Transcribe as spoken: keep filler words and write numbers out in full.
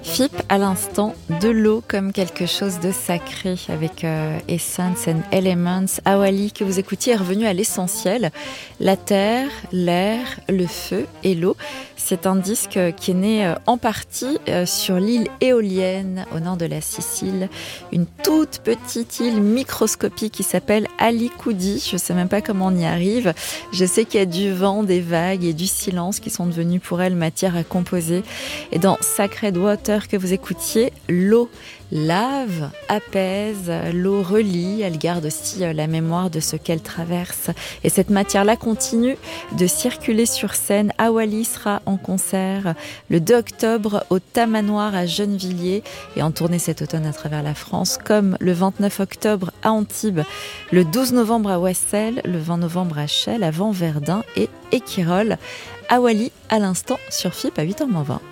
F I P à l'instant, de l'eau comme quelque chose de sacré avec euh, Essence and Elements. Awali que vous écoutiez est revenu à l'essentiel, la terre, l'air, le feu et l'eau. C'est un disque qui est né euh, en partie euh, sur l'île éolienne au nord de la Sicile, une toute petite île microscopique qui s'appelle Alicudi. Je ne sais même pas comment on y arrive. Je sais qu'il y a du vent, des vagues et du silence qui sont devenus pour elle matière à composer. Et dans Sacred Water que vous écoutiez, l'eau lave, apaise, l'eau relie, elle garde aussi la mémoire de ce qu'elle traverse. Et cette matière-là continue de circuler sur scène. Awali sera en concert le deux octobre au Tamanoir à Gennevilliers et en tournée cet automne à travers la France, comme le vingt-neuf octobre à Antibes, le douze novembre à Wessel, le vingt novembre à Chelles, avant Verdun et Équirol. Awali à l'instant sur F I P à huit heures moins vingt.